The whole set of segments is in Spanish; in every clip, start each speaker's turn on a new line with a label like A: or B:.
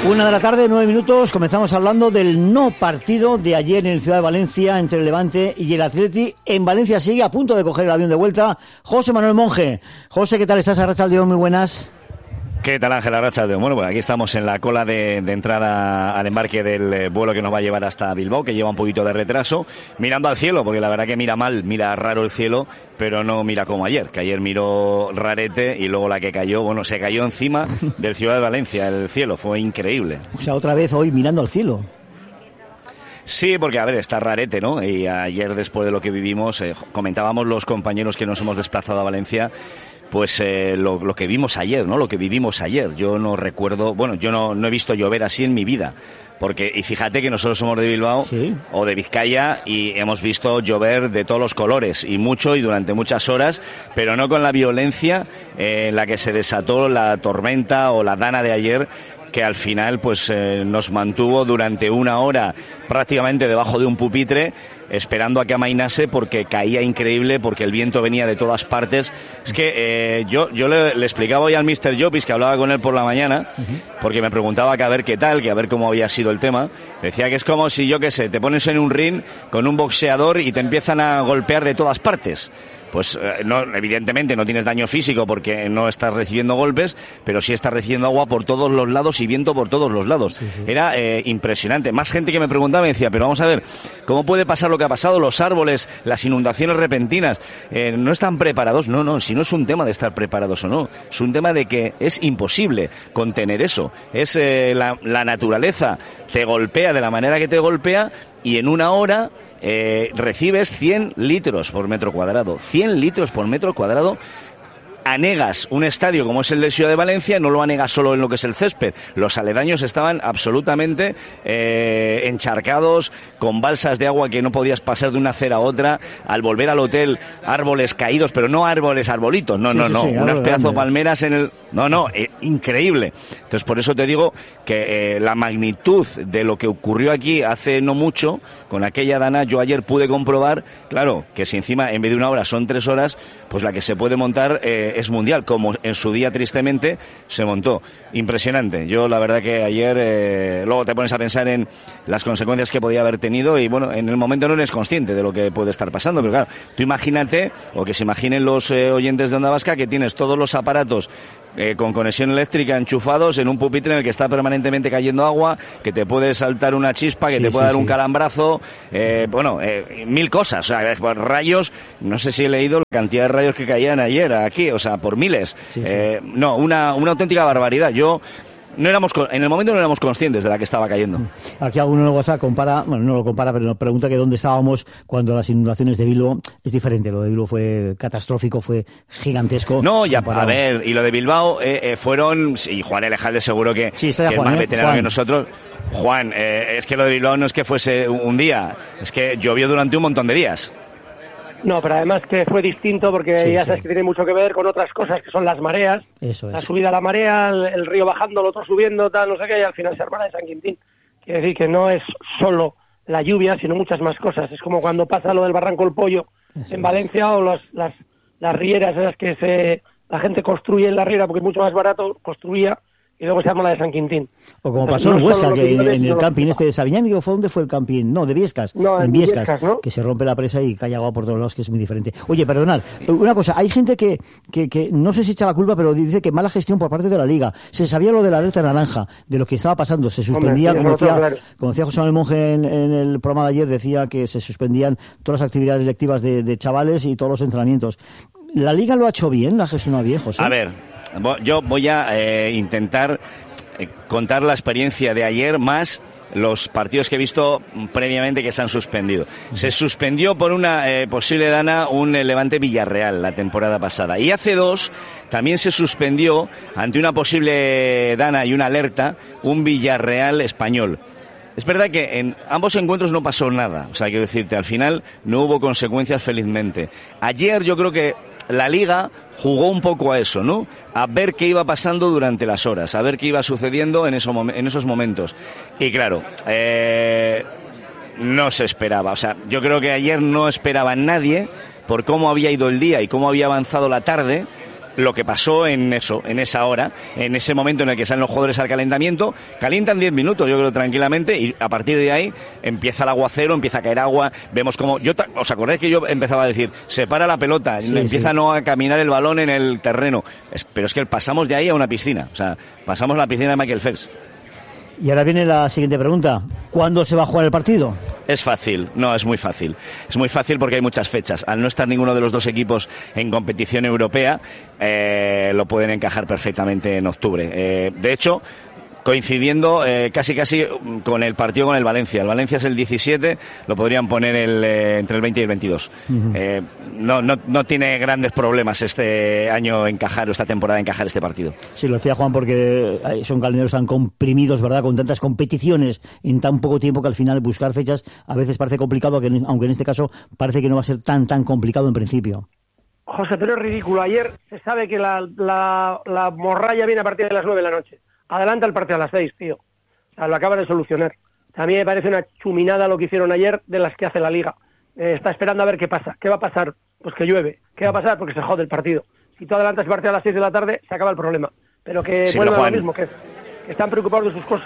A: 1 de la tarde, 9 minutos, comenzamos hablando del no partido de ayer en el Ciudad de Valencia entre el Levante y el Atleti. En Valencia sigue a punto de coger el avión de vuelta José Manuel Monje. José, ¿qué tal estás? Arratsaldeon, muy buenas.
B: ¿Qué tal, Ángel? Arratsaldeon? Bueno, pues aquí estamos en la cola de entrada al embarque del vuelo que nos va a llevar hasta Bilbao, que lleva un poquito de retraso, mirando al cielo, porque la verdad que mira mal, mira raro el cielo, pero no mira como ayer, que ayer miró rarete y luego la que cayó, bueno, se cayó encima del Ciudad de Valencia, el cielo, fue increíble.
A: O sea, otra vez hoy mirando al cielo.
B: Sí, porque, a ver, está rarete, ¿no? Y ayer, después de lo que vivimos, comentábamos los compañeros que nos hemos desplazado a Valencia, pues lo que vimos ayer, ¿no? Lo que vivimos ayer. Yo no recuerdo, bueno, yo no he visto llover así en mi vida. Porque, y fíjate que nosotros somos de Bilbao, ¿sí?, o de Vizcaya, y hemos visto llover de todos los colores, y mucho, y durante muchas horas, pero no con la violencia en la que se desató la tormenta o la dana de ayer, que al final pues nos mantuvo durante 1 hora prácticamente debajo de un pupitre, esperando a que amainase, porque caía increíble, porque el viento venía de todas partes. Es que yo le explicaba hoy al Mr. Llopis, que hablaba con él por la mañana, porque me preguntaba que a ver qué tal, que a ver cómo había sido el tema. Decía que es como si, yo qué sé, te pones en un ring con un boxeador y te empiezan a golpear de todas partes. Pues no, evidentemente no tienes daño físico porque no estás recibiendo golpes, pero sí estás recibiendo agua por todos los lados y viento por todos los lados. Sí, sí. Era impresionante. Más gente que me preguntaba me decía, pero vamos a ver, ¿cómo puede pasar lo que ha pasado? Los árboles, las inundaciones repentinas, ¿no están preparados? No, si no es un tema de estar preparados o no, es un tema de que es imposible contener eso. Es la naturaleza te golpea de la manera que te golpea y en 1 hora recibes 100 litros por metro cuadrado. 100 litros por metro cuadrado. Anegas un estadio como es el de Ciudad de Valencia, no lo anegas solo en lo que es el césped. Los aledaños estaban absolutamente encharcados, con balsas de agua que no podías pasar de una acera a otra. Al volver al hotel, árboles caídos, pero no árboles arbolitos, no, unas pedazos de palmeras en el... increíble. Entonces, por eso te digo que la magnitud de lo que ocurrió aquí hace no mucho, con aquella dana, yo ayer pude comprobar, claro, que si encima en vez de 1 hora son 3 horas, pues la que se puede montar es mundial, como en su día tristemente se montó. Impresionante. Yo la verdad que ayer luego te pones a pensar en las consecuencias que podía haber tenido y bueno, en el momento no eres consciente de lo que puede estar pasando, pero claro, tú imagínate, o que se imaginen los oyentes de Onda Vasca, que tienes todos los aparatos con conexión eléctrica enchufados en un pupitre en el que está permanentemente cayendo agua, que te puede saltar una chispa, que te puede dar un calambrazo, mil cosas, o sea, rayos, no sé si he leído la cantidad de rayos que caían ayer aquí, o sea, por miles. Una auténtica barbaridad. En el momento no éramos conscientes de la que estaba cayendo.
A: Aquí alguno en el WhatsApp no lo compara, pero nos pregunta que dónde estábamos cuando las inundaciones de Bilbao. Es diferente, lo de Bilbao fue catastrófico, fue gigantesco.
B: No, ya, a ver, y lo de Bilbao fueron, y Juan Elejalde seguro que es más veterano que nosotros. Juan, es que lo de Bilbao no es que fuese un día, es que llovió durante un montón de días.
C: No, pero además que fue distinto porque sabes que tiene mucho que ver con otras cosas que son las mareas.
A: Eso es.
C: La subida a la marea, el río bajando, el otro subiendo, tal, no sé qué, y al final se arma la de San Quintín. Quiere decir que no es solo la lluvia, sino muchas más cosas. Es como cuando pasa lo del Barranco del Pollo en Valencia, o las rieras esas que la gente construye en la riera porque es mucho más barato, construía, y luego se llama la de San Quintín.
A: O como pasó en Huesca, que en el camping de Sabiñán, ¿fue dónde fue el camping? No, de Viescas.
C: No, en Viescas, ¿no?
A: Que se rompe la presa y cae agua por todos lados, que es muy diferente. Oye, perdonad, una cosa, hay gente que no sé si echa la culpa, pero dice que mala gestión por parte de la Liga. Se sabía lo de la alerta naranja, de lo que estaba pasando, se suspendía, como decía José Manuel Monje en el programa de ayer, decía que se suspendían todas las actividades lectivas de chavales y todos los entrenamientos. ¿La Liga lo ha hecho bien, la ha gestionado bien, José?
B: A ver, yo voy a intentar contar la experiencia de ayer más los partidos que he visto previamente que se han suspendido. Se suspendió por una posible dana un Levante Villarreal la temporada pasada. Y hace 2 también se suspendió ante una posible dana y una alerta un Villarreal Español. Es verdad que en ambos encuentros no pasó nada. O sea, quiero decirte, al final no hubo consecuencias, felizmente. Ayer yo creo que la Liga jugó un poco a eso, ¿no? A ver qué iba pasando durante las horas, a ver qué iba sucediendo en esos momentos. Y claro, no se esperaba. O sea, yo creo que ayer no esperaba nadie, por cómo había ido el día y cómo había avanzado la tarde, lo que pasó en esa hora, en ese momento en el que salen los jugadores al calentamiento, calientan 10 minutos, yo creo, tranquilamente, y a partir de ahí empieza el aguacero, empieza a caer agua, vemos como, ¿os acordáis que yo empezaba a decir, se para la pelota, empieza no a caminar el balón en el terreno? Pero es que pasamos de ahí a una piscina, o sea, pasamos a la piscina de Michael Phelps.
A: Y ahora viene la siguiente pregunta. ¿Cuándo se va a jugar el partido?
B: Es fácil, no, es muy fácil. Es muy fácil porque hay muchas fechas. Al no estar ninguno de los dos equipos en competición europea, lo pueden encajar perfectamente en octubre. De hecho, coincidiendo casi con el partido con el Valencia. El Valencia es el 17, lo podrían poner entre el 20 y el 22. Uh-huh. No tiene grandes problemas este año encajar, o esta temporada encajar este partido.
A: Sí, lo decía Juan, porque son calendarios tan comprimidos, ¿verdad?, con tantas competiciones en tan poco tiempo, que al final buscar fechas a veces parece complicado, aunque en este caso parece que no va a ser tan complicado en principio.
C: José, pero es ridículo. Ayer se sabe que la morralla viene a partir de las 9 de la noche. Adelanta el partido a las 6, tío. O sea, lo acaba de solucionar. A mí me parece una chuminada lo que hicieron ayer, de las que hace la Liga. Está esperando a ver qué pasa. ¿Qué va a pasar? Pues que llueve. ¿Qué va a pasar? Porque se jode el partido. Si tú adelantas el partido a las 6 de la tarde, se acaba el problema. Pero que
B: sí,
C: vuelvan a lo mismo, que están preocupados de sus cosas.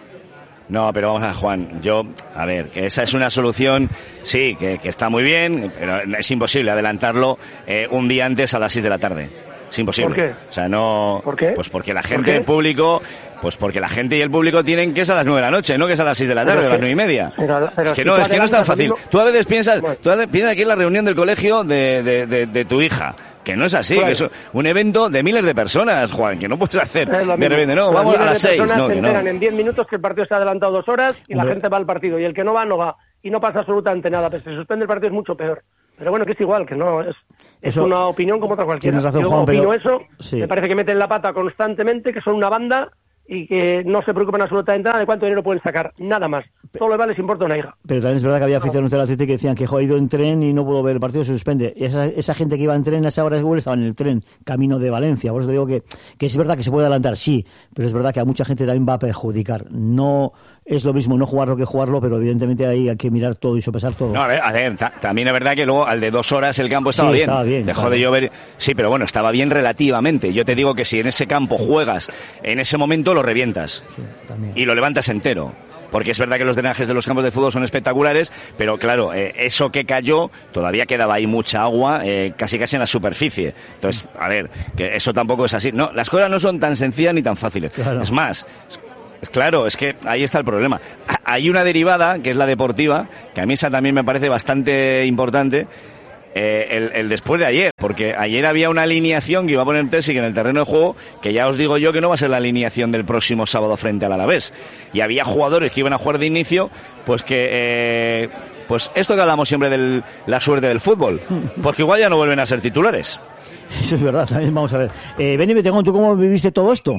B: No, pero vamos a Juan, a ver, que esa es una solución, sí, que está muy bien, pero es imposible adelantarlo un día antes a las 6 de la tarde. Es imposible.
C: ¿Por qué?
B: O sea, no.
C: ¿Por qué?
B: Pues porque la gente, el público, pues porque la gente y el público tienen que es a las 9 de la noche, no que es a las 6 de la tarde, a las 9:30.
C: Pero
B: es que no es tan fácil. Mismo... Tú a veces piensas, aquí en la reunión del colegio de tu hija. Que no es así, claro. Que es un evento de miles de personas, Juan, que no puedes hacer de repente, no, vamos a las 6. No,
C: se enteran
B: no.
C: En 10 minutos que el partido se ha adelantado 2 horas y la gente va al partido, y el que no va, no va. Y no pasa absolutamente nada, pero si se suspende el partido es mucho peor. Pero bueno, que es igual, que no es
A: eso,
C: una opinión como otra cualquiera.
A: Tienes razón,
C: yo
A: Juan,
C: opino
A: pero...
C: eso,
A: sí.
C: Me parece que meten la pata constantemente, que son una banda y que no se preocupan absolutamente nada de cuánto dinero pueden sacar, nada más. Solo les importa una hija.
A: Pero también es verdad que había aficionados del Atlético que decían que ha ido en tren y no pudo ver el partido, se suspende. Y esa gente que iba en tren a esa hora de Google estaba en el tren, camino de Valencia. Por eso te digo que es verdad que se puede adelantar, sí, pero es verdad que a mucha gente también va a perjudicar. No es lo mismo no jugarlo que jugarlo, pero evidentemente ahí hay que mirar todo y sopesar todo.
B: No, a ver, también es verdad que luego al de 2 horas el campo estaba bien.
A: Estaba bien.
B: Dejó
A: claro.
B: de llover. Sí, pero bueno, estaba bien relativamente. Yo te digo que si en ese campo juegas, en ese momento lo revientas.
A: Sí, también.
B: Y lo levantas entero. Porque es verdad que los drenajes de los campos de fútbol son espectaculares, pero claro, eso que cayó, todavía quedaba ahí mucha agua, casi en la superficie. Entonces, a ver, que eso tampoco es así. No, las cosas no son tan sencillas ni tan fáciles.
A: Claro.
B: Es más, claro, es que ahí está el problema. Hay una derivada, que es la deportiva, que a mí esa también me parece bastante importante, el después de ayer, porque ayer había una alineación que iba a poner Tesic en el terreno de juego, que ya os digo yo que no va a ser la alineación del próximo sábado frente al Alavés. Y había jugadores que iban a jugar de inicio, pues que pues esto que hablamos siempre de la suerte del fútbol, porque igual ya no vuelven a ser titulares.
A: Eso es verdad, también vamos a ver. Benny Betegón, ¿tú cómo viviste todo esto?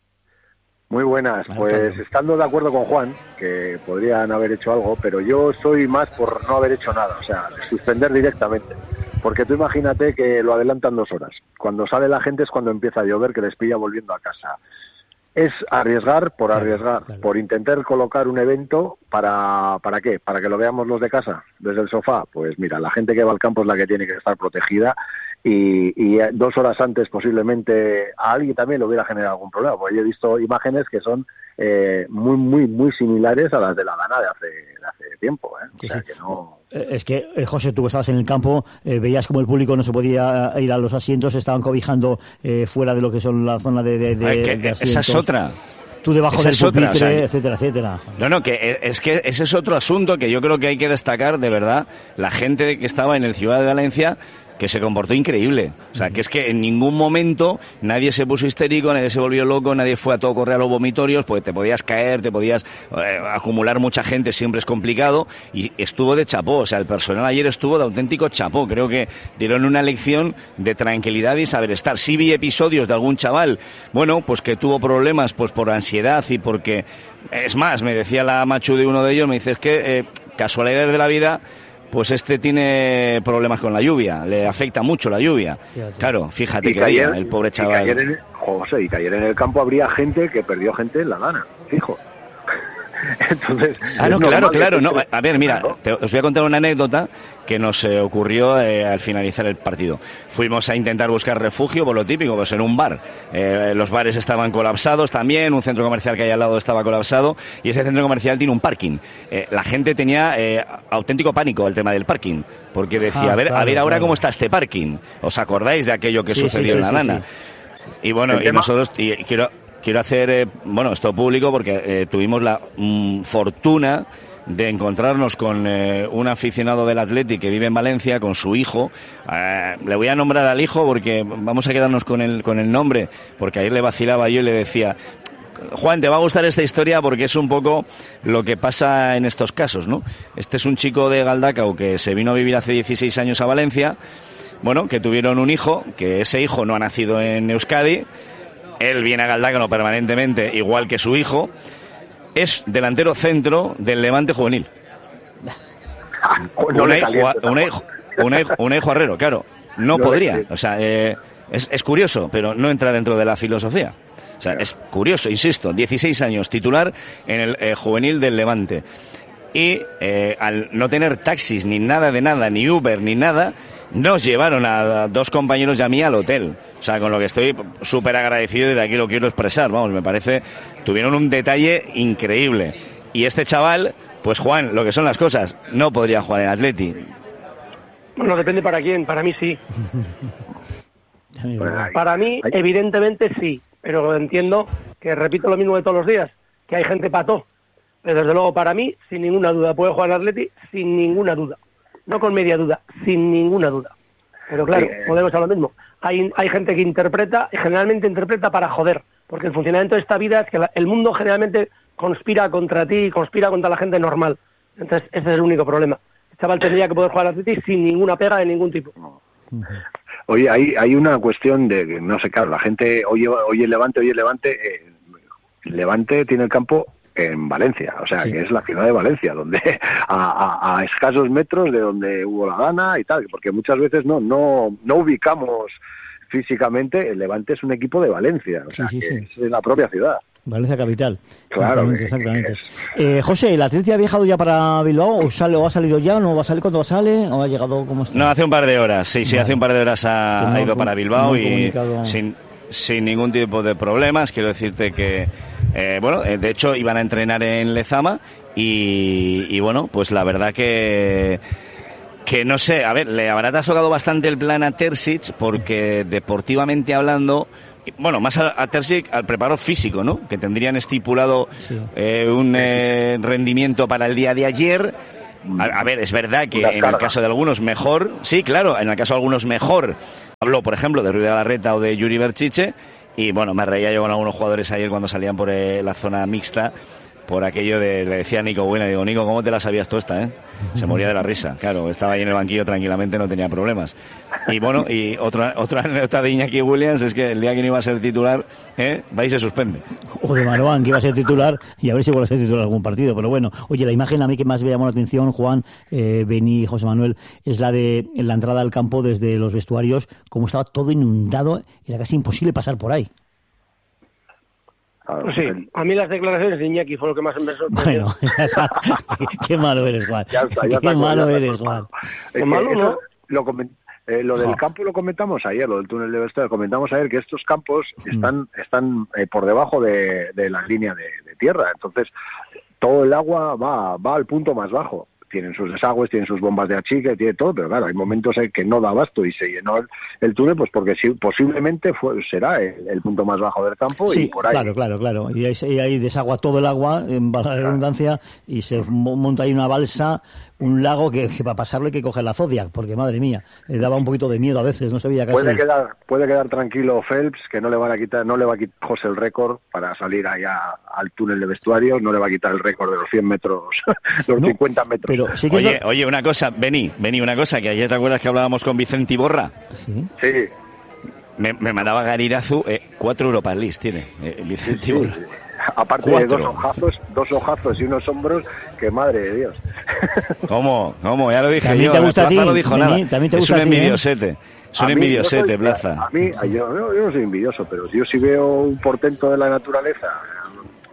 D: Muy buenas, pues estando de acuerdo con Juan, que podrían haber hecho algo, pero yo soy más por no haber hecho nada, o sea, suspender directamente. Porque tú imagínate que lo adelantan 2 horas. Cuando sale la gente es cuando empieza a llover, que les pilla volviendo a casa. Es arriesgar, claro. Por intentar colocar un evento, ¿para qué? ¿Para que lo veamos los de casa, desde el sofá? Pues mira, la gente que va al campo es la que tiene que estar protegida y 2 horas antes posiblemente a alguien también le hubiera generado algún problema, porque yo he visto imágenes que son muy similares a las de la Dana de hace tiempo,
A: Sí,
D: o sea,
A: sí.
D: que no...
A: Es que, José, tú estabas en el campo, veías como el público no se podía ir a los asientos, estaban cobijando fuera de lo que son la zona de asientos.
B: Esa es otra.
A: Tú debajo del pupitre, o sea, etcétera.
B: No, que ese es otro asunto que yo creo que hay que destacar, de verdad, la gente que estaba en el Ciudad de Valencia, que se comportó increíble. O sea, que es que en ningún momento nadie se puso histérico, nadie se volvió loco, nadie fue a todo correr a los vomitorios, porque te podías caer, te podías acumular mucha gente, siempre es complicado, y estuvo de chapó. O sea, el personal ayer estuvo de auténtico chapó. Creo que dieron una lección de tranquilidad y saber estar. Sí vi episodios de algún chaval, bueno, pues que tuvo problemas pues por ansiedad y porque... Es más, me decía la machu de uno de ellos, me dice, es que casualidades de la vida... Pues tiene problemas con la lluvia, le afecta mucho la lluvia. Claro, fíjate que ayer, el pobre chaval.
D: Y que ayer en el campo habría gente que perdió gente en la Dana, fijo. Entonces,
B: no, claro. No. A ver, mira, os voy a contar una anécdota que nos ocurrió al finalizar el partido. Fuimos a intentar buscar refugio, por lo típico, pues en un bar. Los bares estaban colapsados también, un centro comercial que hay al lado estaba colapsado, y ese centro comercial tiene un parking. La gente tenía auténtico pánico al tema del parking, porque decía, a ver ahora cómo está este parking. ¿Os acordáis de aquello que sucedió en la Dana? Y bueno, y nosotros, quiero hacer, esto público porque tuvimos la fortuna de encontrarnos con un aficionado del Athletic que vive en Valencia, con su hijo. Le voy a nombrar al hijo porque vamos a quedarnos con el nombre, porque ayer le vacilaba yo y le decía, Juan, te va a gustar esta historia porque es un poco lo que pasa en estos casos, ¿no? Este es un chico de Galdacao que se vino a vivir hace 16 años a Valencia, que tuvieron un hijo, que ese hijo no ha nacido en Euskadi, él viene a Galdacao permanentemente, igual que su hijo, es delantero centro del Levante juvenil. Unai Juarrero, claro, no podría, o sea, es curioso, pero no entra dentro de la filosofía. O sea, es curioso, insisto, 16 años, titular en el juvenil del Levante. Y al no tener taxis, ni nada de nada, ni Uber, ni nada, nos llevaron a dos compañeros y a mí al hotel. O sea, con lo que estoy súper agradecido y de aquí lo quiero expresar. Vamos, me parece, tuvieron un detalle increíble. Y este chaval, pues Juan, lo que son las cosas, no podría jugar en Atleti.
C: Bueno, depende para quién, para mí sí. Para mí, evidentemente sí, pero entiendo que repito lo mismo de todos los días, que hay gente pató. Pero desde luego, para mí, sin ninguna duda, puede jugar al Atleti, sin ninguna duda. No con media duda, sin ninguna duda. Pero claro, podemos a lo mismo. Hay gente que interpreta, y generalmente interpreta para joder, porque el funcionamiento de esta vida es que el mundo generalmente conspira contra ti, conspira contra la gente normal. Entonces, ese es el único problema. El chaval tendría que poder jugar al Atleti sin ninguna pega de ningún tipo.
D: Oye, hay una cuestión de, no sé, claro, la gente oye Levante. Levante tiene el campo en Valencia, o sea, que es la ciudad de Valencia, donde a escasos metros de donde hubo la Dana y tal, porque muchas veces no ubicamos físicamente. El Levante es un equipo de Valencia, o sea, que es de la propia ciudad.
A: Valencia capital.
D: Claro.
A: Exactamente. José, ¿el Atleti ha viajado ya para Bilbao? ¿O ha salido ya? ¿No va a salir cuando sale? ¿O ha llegado? ¿Cómo está?
B: No, hace un par de horas. Sí, hace un par de horas ha ido para Bilbao y sin ningún tipo de problemas. Quiero decirte que, de hecho iban a entrenar en Lezama y bueno, pues la verdad que no sé, a ver, le habrá tocado bastante el plan a Terzic porque deportivamente hablando, bueno, más a Terzic, al preparador físico, ¿no? Que tendrían estipulado un rendimiento para el día de ayer. A ver, es verdad que en el caso de algunos mejor, sí, claro, en el caso de algunos mejor. Habló, por ejemplo, de Ruiz de la Larreta o de Yuri Berchiche, y bueno, me reía yo con algunos jugadores ayer cuando salían por la zona mixta, por aquello le decía a Nico Buena, digo, Nico, ¿cómo te la sabías tú esta, Se moría de la risa, claro, estaba ahí en el banquillo tranquilamente, no tenía problemas. Y bueno, y otra anécdota de Iñaki Williams es que el día que no iba a ser titular, va y se suspende.
A: O de Maroán, que iba a ser titular, y a ver si vuelve a ser titular algún partido, pero bueno. Oye, la imagen a mí que más me llamó la atención, Juan, Beni y José Manuel, es la de la entrada al campo desde los vestuarios, como estaba todo inundado, era casi imposible pasar por ahí.
C: Sí, a mí las declaraciones de Iñaki fue lo que más me sorprendió.
A: Bueno, qué malo eres, Juan. Qué malo eres, Juan.
C: Qué malo, ¿no?
D: Lo del campo lo comentamos ayer, lo del túnel de vestuario, comentamos ayer que estos campos están por debajo de la línea de tierra, entonces todo el agua va al punto más bajo. Tienen sus desagües, tienen sus bombas de achique, tiene todo, pero claro, hay momentos en que no da abasto y se llenó el túnel, pues porque posiblemente será el punto más bajo del campo y por ahí.
A: Claro. Y ahí desagua todo el agua, en la redundancia, y se monta ahí una balsa, un lago que para pasarlo hay que coger la Zodiac, porque madre mía, daba un poquito de miedo a veces, no se veía casi.
D: Puede quedar tranquilo Phelps, que no le va a quitar José el récord para salir allá al túnel de vestuarios, no le va a quitar el récord de los 100 metros, los 50 metros.
A: Pero sí que
B: oye, una cosa, Beni, una cosa, que ayer te acuerdas que hablábamos con Vicente Iborra.
D: Sí.
B: Me mandaba Garirazu, 4 Europa League tiene, Vicente Iborra.
D: Sí. Aparte 4. De dos ojazos y unos hombros, que madre de Dios.
B: ¿Cómo? Ya lo dije
A: ¿También
B: yo.
A: te gusta
B: Plaza
A: a ti?
B: no dijo nada.
A: ¿También te
B: es
A: gusta
B: un
A: a ti,
B: envidiosete. Es un envidiosete, Plaza.
D: A mí, yo no soy envidioso, pero yo si veo un portento de la naturaleza,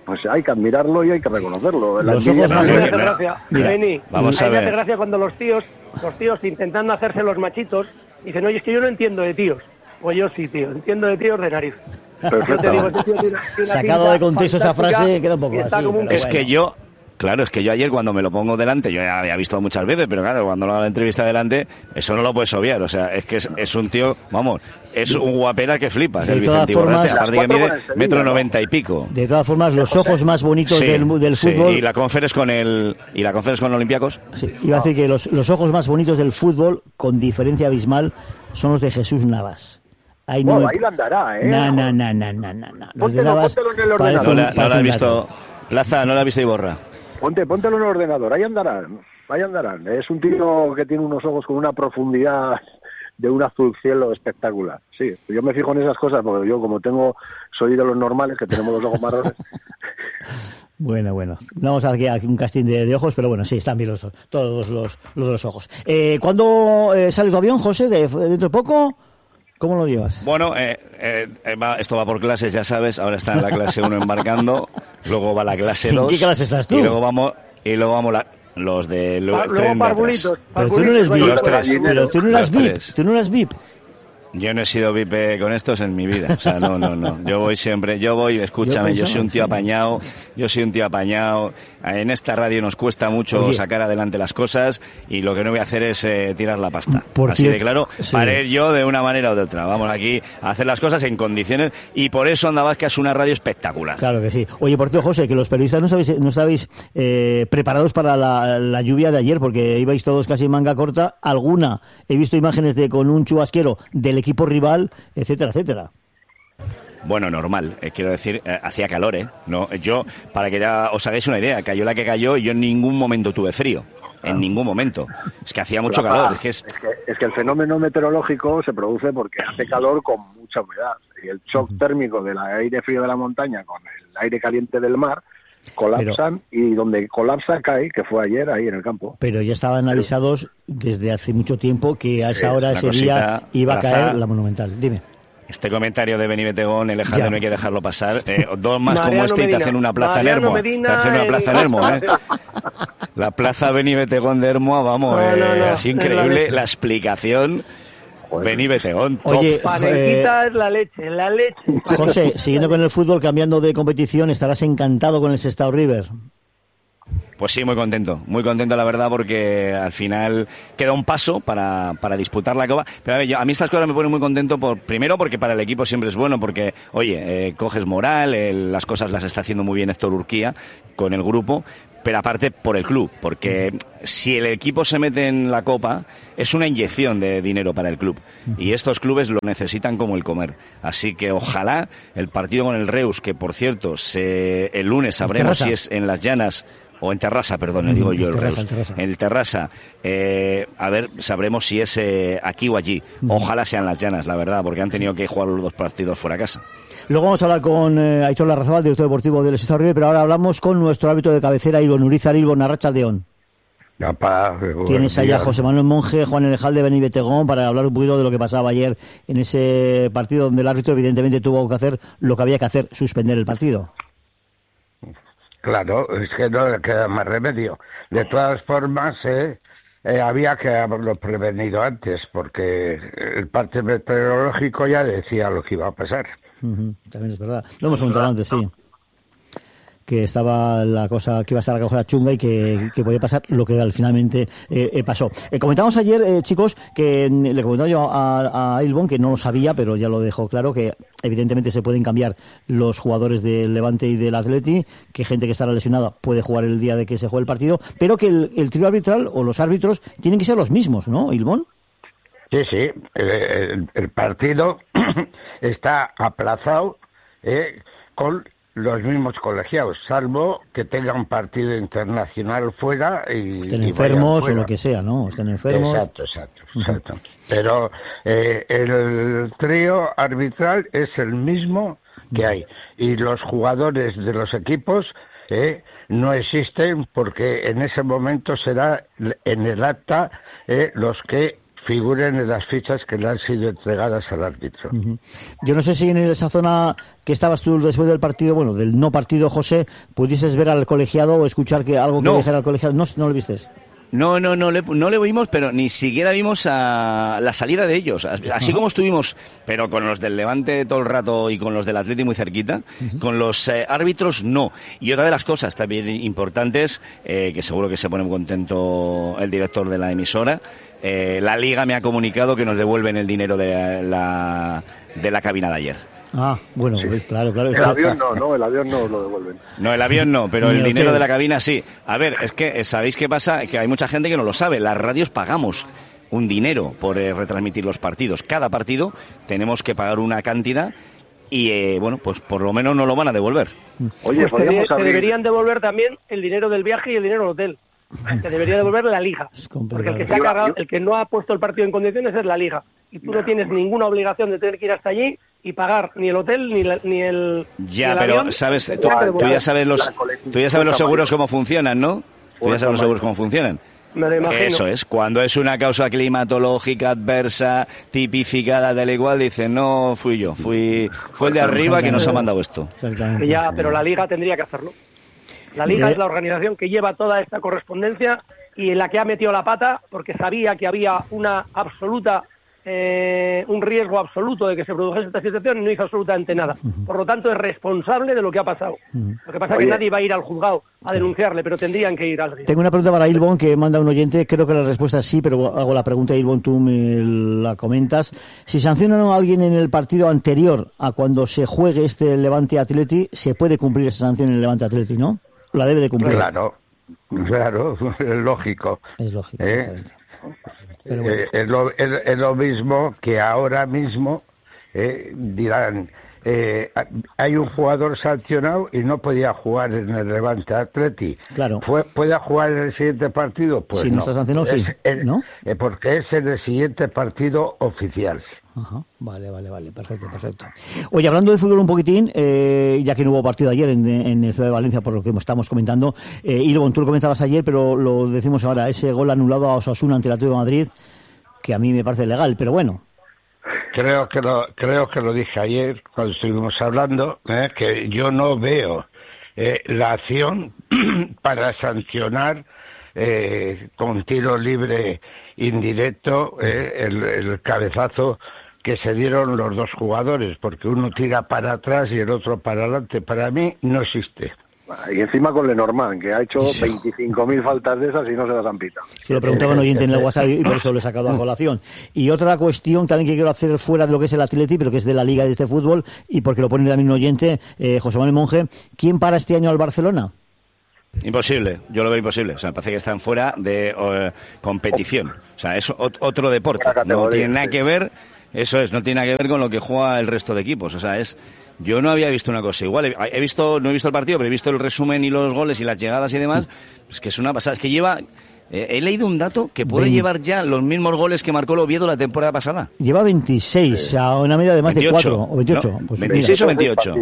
D: pues hay que admirarlo y hay que reconocerlo.
A: Los ojos más
C: me hace gracia, Beni,
B: vamos a
C: me hace
B: ver.
C: gracia cuando los tíos intentando hacerse los machitos dicen, oye, es que yo no entiendo de tíos. Pues yo sí, tío, entiendo de tíos de nariz. Yo te digo, este tío tiene una
A: Sacado
C: pinta
A: de contexto esa
C: fantástica
A: frase queda un poco
C: y está
A: así,
C: como un
A: pero
B: Es que yo... Claro, es que yo ayer cuando me lo pongo delante, yo ya había visto muchas veces, pero claro, cuando lo hago la entrevista delante, eso no lo puedes obviar. O sea, es que es un tío, vamos, es un guapera que flipas.
A: De
B: El
A: todas
B: Vicente Iborra,
A: formas-
B: aparte que mide 1,90 m y pico.
A: De todas formas, los ojos más bonitos
B: Sí,
A: del
B: sí,
A: fútbol...
B: y la conferes con Olympiacos.
A: Sí, iba a decir que los ojos más bonitos del fútbol, con diferencia abismal, son los de Jesús Navas. Ahí no
D: Bueno,
A: me-
D: ahí la andará, ¿eh?
A: No. Los de Navas
D: Póntelo en el
A: parece
D: ordenador.
B: No
A: un-
B: la
A: parece
B: has
A: un
B: visto,
A: gato.
B: Plaza, no la has visto Iborra.
D: Póntelo en el ordenador, ahí andarán. Es un tío que tiene unos ojos con una profundidad de un azul cielo espectacular. Sí, yo me fijo en esas cosas porque yo soy de los normales que tenemos los ojos marrones.
A: Bueno. Vamos a hacer aquí un casting de ojos, pero bueno, sí, están bien todos los de los ojos. ¿Cuándo sale tu avión, José? ¿Dentro de poco? ¿Cómo lo llevas?
B: Bueno, esto va por clases, ya sabes. Ahora está en la clase 1 embarcando, luego va la clase
A: ¿En
B: 2.
A: qué clase estás tú?
B: Y luego vamos los de el
C: Luego
B: tren de atrás.
C: parvulitos.
A: Pero tú no eres VIP.
B: Los tres.
A: Pero tú no eras
B: Los
A: VIP.
B: tres.
A: Tú no eras VIP.
B: Yo no he sido VIP con estos en mi vida. O sea, no. Yo voy siempre, escúchame, yo soy un tío apañado. En esta radio nos cuesta mucho
A: Oye.
B: sacar adelante las cosas y lo que no voy a hacer es tirar la pasta.
A: Por
B: Así
A: cierto,
B: de claro,
A: sí.
B: paré yo de una manera o de otra. Vamos aquí a hacer las cosas en condiciones y por eso Onda Vasca es una radio espectacular.
A: Claro que sí. Oye, por cierto, José, que los periodistas no estabais preparados para la lluvia de ayer, porque ibais todos casi en manga corta. He visto imágenes con un chubasquero del equipo rival, etcétera, etcétera.
B: Bueno, normal, quiero decir, hacía calor, ¿eh? No, yo, para que ya os hagáis una idea, cayó la que cayó y yo en ningún momento tuve frío. En ningún momento. Es que hacía mucho calor. Es
D: que el fenómeno meteorológico se produce porque hace calor con mucha humedad. Y el shock térmico del aire frío de la montaña con el aire caliente del mar colapsan y donde colapsa cae, que fue ayer ahí en el campo.
A: Pero ya estaban avisados desde hace mucho tiempo que a esa hora,
B: una
A: ese
B: cosita,
A: día, iba a
B: Plaza.
A: caer la Monumental. Dime.
B: Este comentario de Beni Betegón, el Ejade,
A: Ya.
B: no hay que dejarlo pasar. Dos más como
C: Mariano
B: este y te
C: Medina.
B: hacen una plaza en
C: Mariano
B: Hermoa.
C: Medina
B: Te hacen una plaza en Hermoa, ¿eh? La plaza Beni Betegón de Hermoa, vamos,
C: No,
B: es increíble
C: es
B: la explicación. Beni Betegón, top.
A: Oye,
C: Panenquita es la leche.
A: José, siguiendo con el fútbol, cambiando de competición, estarás encantado con el Sestao River.
B: Pues sí, muy contento la verdad, porque al final queda un paso para disputar la Copa. Pero a mí estas cosas me ponen muy contento, primero porque para el equipo siempre es bueno, porque, oye, coges moral, las cosas las está haciendo muy bien Héctor Urquía con el grupo, pero aparte por el club, porque si el equipo se mete en la Copa, es una inyección de dinero para el club. Y estos clubes lo necesitan como el comer. Así que ojalá el partido con el Reus, que por cierto, el lunes sabremos si es en Las Llanas o en Terrassa, perdón, digo yo, el Terrassa. A ver, sabremos si es aquí o allí. Ojalá sean Las Llanas, la verdad, porque han tenido que jugar los dos partidos fuera a casa.
A: Luego vamos a hablar con Aitor Larrazábal, director deportivo del Sestao River, pero ahora hablamos con nuestro árbitro de cabecera, Ibon Urizar. Ibon, Arratsaldeon. Tienes allá a José Manuel Monge, Juan Elejal de Beni Betegón, para hablar un poquito de lo que pasaba ayer en ese partido donde el árbitro evidentemente tuvo que hacer lo que había que hacer, suspender el partido.
E: Claro, es que no le queda más remedio. De todas formas, había que haberlo prevenido antes, porque el parte meteorológico ya decía lo que iba a pasar.
A: También es verdad. Lo hemos comentado antes, sí. Que estaba la cosa, que iba a estar la cosa chunga y que podía pasar lo que finalmente pasó. Comentamos ayer, chicos, que le comentaba yo a Ilbon, que no lo sabía, pero ya lo dejó claro, que evidentemente se pueden cambiar los jugadores del Levante y del Atleti, que gente que estará lesionada puede jugar el día de que se juegue el partido, pero que el trío arbitral o los árbitros tienen que ser los mismos, ¿no, Ilbon?
E: Sí, el partido está aplazado con los mismos colegiados, salvo que tengan un partido internacional fuera y
A: estén enfermos o lo que sea, ¿no? Estén enfermos.
E: Exacto. Pero el trío arbitral es el mismo que hay. Y los jugadores de los equipos no existen, porque en ese momento será en el acta los que figuren en las fichas que le han sido entregadas al árbitro.
A: Yo no sé si en esa zona que estabas tú después del partido, bueno, del no partido, José, pudieses ver al colegiado o escuchar que algo que dijera al colegiado. No lo vistes.
B: No le vimos, pero ni siquiera vimos a la salida de ellos. Así como estuvimos, pero con los del Levante todo el rato y con los del Atleti muy cerquita, con los árbitros no. Y otra de las cosas también importantes, que seguro que se pone muy contento el director de la emisora, la Liga me ha comunicado que nos devuelven el dinero de la cabina de ayer.
A: Ah, bueno, sí. Claro.
D: El avión no, el avión no lo devuelven.
B: No, el avión no, pero el dinero de la cabina sí. A ver, es que, ¿sabéis qué pasa? Que hay mucha gente que no lo sabe. Las radios pagamos un dinero por retransmitir los partidos. Cada partido tenemos que pagar una cantidad y, bueno, pues por lo menos no lo van a devolver.
C: Oye, pues te deberían devolver también el dinero del viaje y el dinero del hotel. Te debería devolver la Liga. Porque el que se ha cargado, el que no ha puesto el partido en condiciones es la Liga. Y tú no tienes ninguna obligación de tener que ir hasta allí y pagar ni el hotel ni el
B: ya, pero avión. Sabes, tú ya sabes los seguros cómo funcionan, ¿no? Tú ya sabes los seguros cómo funcionan.
C: Me lo imagino.
B: Eso es, cuando es una causa climatológica adversa, tipificada tal igual, dicen, no fui yo, fue el de arriba que nos ha mandado esto.
C: Ya, pero la Liga tendría que hacerlo. La Liga es la organización que lleva toda esta correspondencia y en la que ha metido la pata porque sabía que había una absoluta un riesgo absoluto de que se produjese esta situación y no hizo absolutamente nada. Por lo tanto, es responsable de lo que ha pasado. Lo que pasa es que nadie va a ir al juzgado a denunciarle, pero tendrían que ir al río.
A: Tengo una pregunta para Ilbon que manda un oyente. Creo que la respuesta es sí, pero hago la pregunta, Ilbon, tú me la comentas. Si sancionan a alguien en el partido anterior a cuando se juegue este Levante Atleti, se puede cumplir esa sanción en el Levante Atleti, ¿no? La debe de cumplir.
E: Claro, es lógico.
A: Es lógico,
E: pero bueno. Es lo mismo que ahora mismo dirán, hay un jugador sancionado y no podía jugar en el Levante Atleti.
A: Claro.
E: ¿Puede jugar en el siguiente partido? Pues
A: si no está sancionado, sí. ¿No?
E: Porque es en el siguiente partido oficial.
A: Ajá, vale, perfecto. Oye, hablando de fútbol un poquitín, ya que no hubo partido ayer en el Ciudad de Valencia, por lo que estamos comentando, Ilbon, tú lo comentabas ayer, pero lo decimos ahora, ese gol anulado a Osasuna ante el Atlético de Madrid, que a mí me parece legal, pero bueno.
E: Creo que lo dije ayer cuando estuvimos hablando, que yo no veo la acción para sancionar con tiro libre indirecto el cabezazo que se dieron los dos jugadores, porque uno tira para atrás y el otro para adelante. Para mí no existe.
D: Y encima con Lenormand, que ha hecho 25.000 faltas de esas y no se las han pitado.
A: Sí, lo preguntaba un oyente en el WhatsApp y por eso lo he sacado a colación. Y otra cuestión también que quiero hacer fuera de lo que es el Atleti, pero que es de la Liga de este fútbol, y porque lo pone también un oyente, José Manuel Monge, ¿quién para este año al Barcelona?
B: Imposible, yo lo veo imposible. O sea, me parece que están fuera de competición. O sea, es otro deporte. No tiene nada que ver, eso es, no tiene nada que ver con lo que juega el resto de equipos. O sea, yo no había visto una cosa igual. No he visto el partido, pero he visto el resumen y los goles y las llegadas y demás. Es que es una pasada. Es que lleva... he leído un dato que puede llevar ya los mismos goles que marcó el Oviedo la temporada pasada.
A: Lleva 26, a una media de más 28, de 4, o 28.
B: No, pues 26 o 28.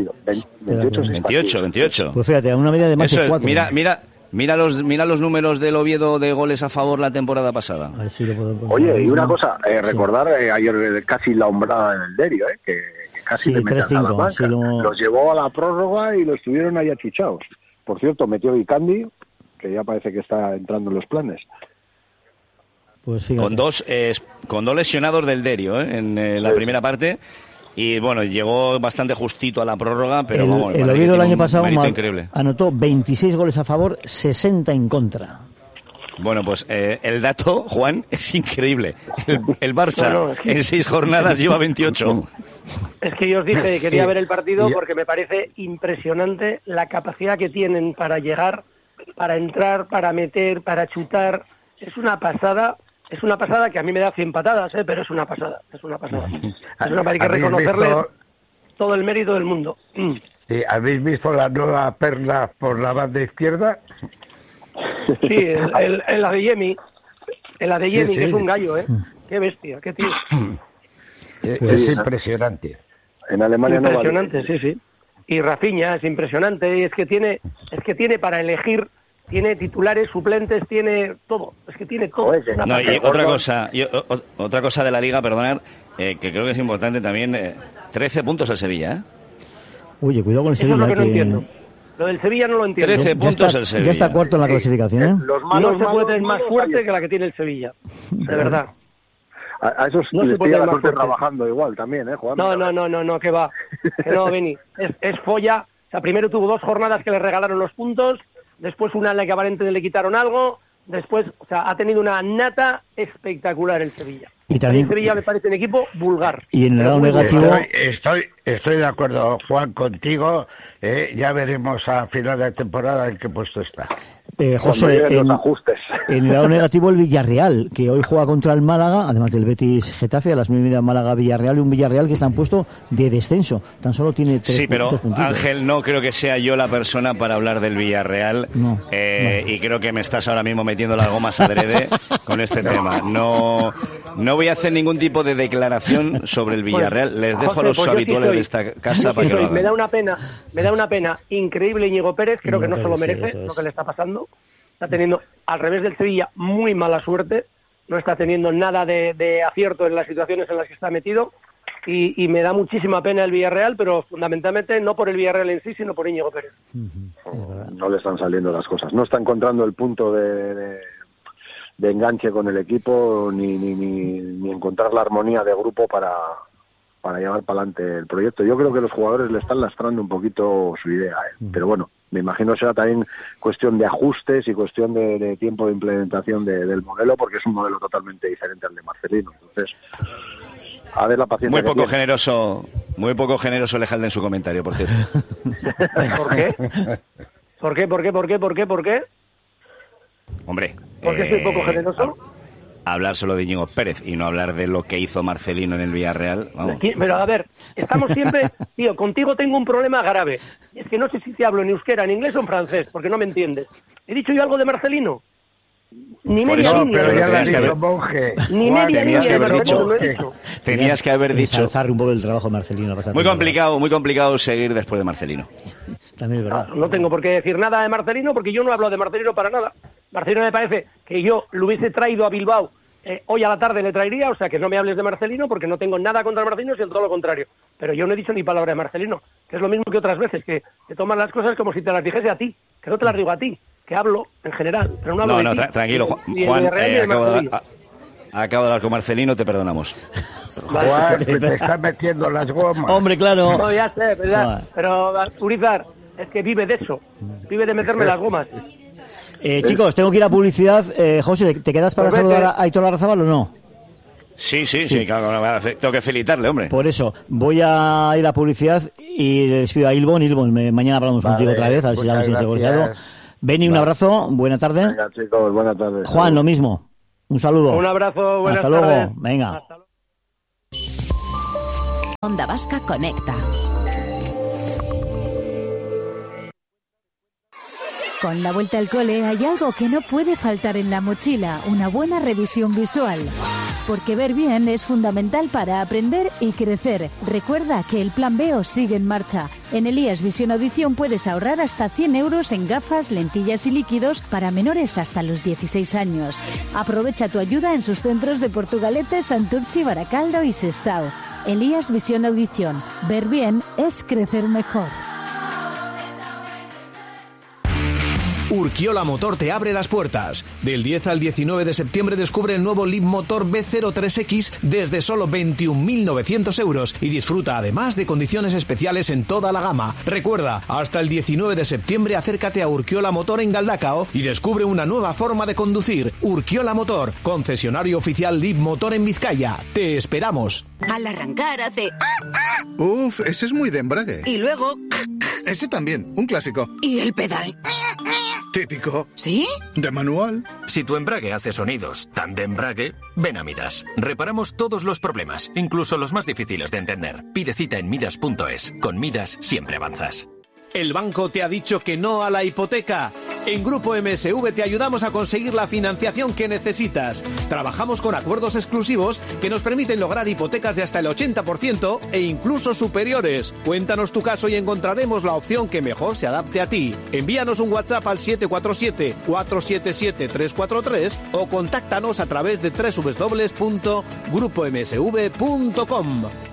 B: 28.
A: Pues fíjate, a una media de más de 4.
B: Mira los números del Oviedo de goles a favor la temporada pasada.
A: A ver si lo puedo poner.
D: Oye, y una cosa, recordar ayer casi la hombrada en el Derio, que casi le meten a la banca. Los llevó a la prórroga y los tuvieron ahí achuchados. Por cierto, metió Icardi, que ya parece que está entrando en los planes.
A: Pues
B: con dos lesionados del Derio en la primera parte, y bueno, llegó bastante justito a la prórroga, pero
A: el Oviedo el año pasado
B: increíble.
A: Anotó 26 goles a favor, 60 en contra.
B: Bueno, pues el dato, Juan, es increíble. El Barça en 6 jornadas lleva 28.
C: Es que yo os dije que quería ver el partido porque me parece impresionante la capacidad que tienen para llegar, para entrar, para meter, para chutar. Es una pasada que a mí me da 100 patadas, pero es una pasada. Es una pasada hay que reconocerle todo el mérito del mundo.
E: Sí, ¿habéis visto la nueva perla por la banda izquierda?
C: Sí, en la de Yemi. En la de Yemi, que es un gallo, Qué bestia, qué tío.
E: Es impresionante.
D: En Alemania
C: impresionante,
D: no vale.
C: Sí. Y Rafinha es impresionante, y es que tiene para elegir, tiene titulares, suplentes, tiene todo. Es que tiene todo.
D: Joder,
B: No, y otra cosa de la Liga, perdonad, que creo que es importante también, 13 puntos el Sevilla, ¿eh?
A: Oye, cuidado con el
C: Eso
A: Sevilla.
C: es lo que no entiendo. Lo del Sevilla no lo entiendo.
B: 13 puntos el Sevilla.
A: Ya está cuarto en la clasificación, ¿eh?
D: Los
C: No
D: malos,
C: se puede tener
D: malos,
C: más fuerte que la que tiene el Sevilla. De verdad.
D: A esos
C: No se
D: les
C: puede
D: pilla la
C: más
D: suerte
C: fuerte.
D: trabajando igual también, jugando.
C: No, que va. Que no, Beni. Es folla. O sea, primero tuvo 2 jornadas que le regalaron los puntos, después una en la que aparentemente le quitaron algo, después, o sea, ha tenido una nata espectacular el Sevilla.
A: Y también-
C: el Sevilla me parece un equipo vulgar.
A: Y en el
C: Pero
A: lado
C: muy
A: negativo...
C: vulgar.
E: Estoy de acuerdo, Juan, contigo. Ya veremos a final de temporada en qué puesto está.
D: Cuando
A: José,
D: lleguen los ajustes.
A: en el lado negativo el Villarreal, que hoy juega contra el Málaga, además del Betis Getafe, a las 9:30 Málaga-Villarreal, y un Villarreal que está en puesto de descenso. Tan solo tiene 3
B: Sí, pero
A: puntitos.
B: Ángel, no creo que sea yo la persona para hablar del Villarreal.
A: No.
B: Y creo que me estás ahora mismo metiendo las gomas adrede con este tema. No voy a hacer ningún tipo de declaración sobre el Villarreal. Les dejo
C: José,
B: a los
C: pues yo sí
B: habituales
C: soy.
B: de esta casa
C: Yo
B: para
C: sí
B: que lo
C: soy. Me
B: hagan.
C: da una pena increíble Íñigo Pérez. Creo que no se lo
A: Pérez, sí,
C: merece
A: eso es.
C: lo que le está pasando. Está teniendo, al revés del Sevilla, muy mala suerte. No está teniendo nada de acierto en las situaciones en las que está metido. Y me da muchísima pena el Villarreal, pero fundamentalmente no por el Villarreal en sí, sino por Íñigo Pérez.
D: No le están saliendo las cosas. No está encontrando el punto de enganche con el equipo ni encontrar la armonía de grupo para llevar para adelante el proyecto. Yo creo que los jugadores le están lastrando un poquito su idea, pero bueno, me imagino será también cuestión de ajustes y cuestión de tiempo de implementación del modelo, porque es un modelo totalmente diferente al de Marcelino. Entonces, a ver la paciencia.
B: Muy
D: que
B: poco
D: tiene.
B: generoso Lejalde en su comentario, por cierto.
C: ¿Por qué? ¿Por qué?
B: Hombre,
C: ¿Por qué soy poco generoso?
B: hablar solo de Íñigo Pérez y no hablar de lo que hizo Marcelino en el Villarreal. Vamos.
C: Pero a ver, estamos siempre... Tío, contigo tengo un problema grave. Es que no sé si te hablo en euskera, en inglés o en francés, porque no me entiendes. ¿He dicho yo algo de Marcelino? Ni
B: Por
C: media
B: eso,
C: línea.
E: Pero
C: de
E: ya lo ha
B: tenías que
E: dicho
B: haber-
E: Monje.
C: Ni
E: Juan,
C: media
B: tenías
C: línea
B: que
C: de
B: haber
C: Marcelino,
B: dicho.
C: no he dicho.
B: Tenías que haber dicho.
A: Ensalzar un poco el trabajo de Marcelino.
B: Muy complicado seguir después de Marcelino.
A: También es verdad.
C: No tengo por qué decir nada de Marcelino, porque yo no hablo de Marcelino para nada. Marcelino me parece que yo lo hubiese traído a Bilbao, hoy a la tarde le traería, o sea que no me hables de Marcelino, porque no tengo nada contra Marcelino, sino todo lo contrario. Pero yo no he dicho ni palabra de Marcelino, que es lo mismo que otras veces, que te toman las cosas como si te las dijese a ti, que no te las digo a ti, que hablo en general, pero no hablo de ti.
B: Tranquilo,
C: Ni de
B: Juan,
C: Real ni de Marcelino.
B: acabo de hablar con Marcelino, te perdonamos.
E: Juan, que te están metiendo las gomas.
A: Hombre, claro.
C: No, ya sé, ¿verdad?
A: Joder.
C: Pero Urizar, es que vive de eso, vive de meterme las gomas.
A: Chicos, tengo que ir a publicidad. José, ¿te quedas para
C: Pues vete.
A: saludar a Aitor Larrazábal o no?
B: Sí, claro, tengo que felicitarle, hombre.
A: Por eso, voy a ir a publicidad y le despido a Ilbon. Mañana hablamos
E: Vale,
A: contigo otra vez, a ver si ya lo
E: muchas
A: hemos negociado.
E: gracias.
A: Beni, un abrazo, buena tarde.
D: Venga, chicos, buenas tardes.
A: Juan, lo mismo. Un saludo.
C: Un abrazo, buenas
A: Hasta
C: tardes.
A: luego, venga.
C: Hasta luego.
F: Onda Vasca Conecta.
G: Con la vuelta al cole hay algo que no puede faltar en la mochila, una buena revisión visual. Porque ver bien es fundamental para aprender y crecer. Recuerda que el Plan B os sigue en marcha. En Elías Visión Audición puedes ahorrar hasta 100 euros en gafas, lentillas y líquidos para menores hasta los 16 años. Aprovecha tu ayuda en sus centros de Portugalete, Santurchi, Baracaldo y Sestao. Elías Visión Audición. Ver bien es crecer mejor.
H: Urkiola Motor te abre las puertas. Del 10 al 19 de septiembre descubre el nuevo Leaf Motor B03X desde solo 21.900 euros y disfruta además de condiciones especiales en toda la gama. Recuerda, hasta el 19 de septiembre acércate a Urkiola Motor en Galdacao y descubre una nueva forma de conducir. Urkiola Motor, concesionario oficial Leaf Motor en Vizcaya. Te esperamos.
I: Al arrancar hace...
J: Uf, ese es muy de embrague.
I: Y luego...
J: Ese también, un clásico.
I: Y el pedal...
J: Típico.
I: ¿Sí?
J: De manual.
K: Si tu embrague hace sonidos tan de embrague, ven a Midas. Reparamos todos los problemas, incluso los más difíciles de entender. Pide cita en midas.es. Con Midas siempre avanzas.
H: ¿El banco te ha dicho que no a la hipoteca? En Grupo MSV te ayudamos a conseguir la financiación que necesitas. Trabajamos con acuerdos exclusivos que nos permiten lograr hipotecas de hasta el 80% e incluso superiores. Cuéntanos tu caso y encontraremos la opción que mejor se adapte a ti. Envíanos un WhatsApp al 747-477-343 o contáctanos a través de www.grupomsv.com.